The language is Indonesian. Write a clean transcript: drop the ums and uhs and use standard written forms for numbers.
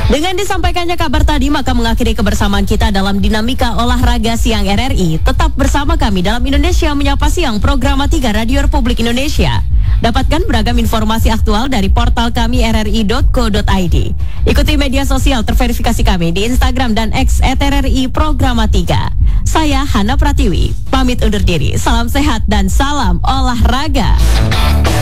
Dengan disampaikannya kabar tadi, maka mengakhiri kebersamaan kita dalam Dinamika Olahraga Siang RRI. Tetap bersama kami dalam Indonesia Menyapa Siang, program 3 Radio Republik Indonesia. Dapatkan beragam informasi aktual dari portal kami rri.co.id. Ikuti media sosial terverifikasi kami di Instagram dan X @RRI Programa 3. Saya Hana Pratiwi, pamit undur diri. Salam sehat dan salam olahraga.